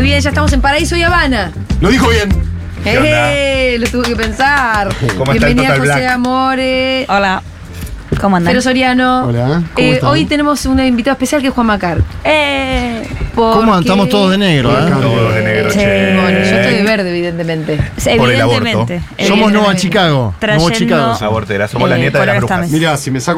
Muy bien, ya estamos en Paraíso y Habana. Lo dijo bien. ¿Qué onda? Lo tuve que pensar. ¿Cómo está el Bienvenida Total José Black? Amore. Hola. ¿Cómo andan? Pero Soriano. Hola, ¿cómo están? Hoy tenemos un invitado especial que es Juan Macar. ¿Cómo estamos todos de negro? Todos de negro, Sí. che. Bueno, yo estoy de verde, evidentemente. Por el aborto. Evidentemente. Somos Nueva Evidentemente. Chicago. Nuevo Trayendo- Chicago. Abortera, somos la nieta de las colores brujas. tames. Mirá, si me saco